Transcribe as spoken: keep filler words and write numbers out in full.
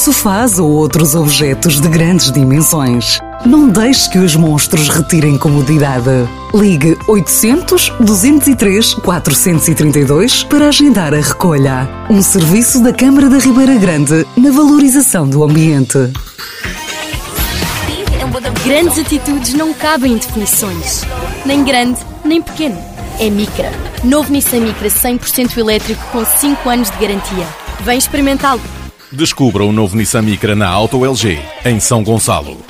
sofás ou outros objetos de grandes dimensões. Não deixe que os monstros retirem comodidade. Ligue oitocentos, duzentos e três, quatrocentos e trinta e dois para agendar a recolha. Um serviço da Câmara da Ribeira Grande na valorização do ambiente. Grandes atitudes não cabem em definições. Nem grande, nem pequeno. É Micra. Novo Nissan Micra cem por cento elétrico com cinco anos de garantia. Vem experimentá-lo. Descubra o novo Nissan Micra na Auto L G, em São Gonçalo.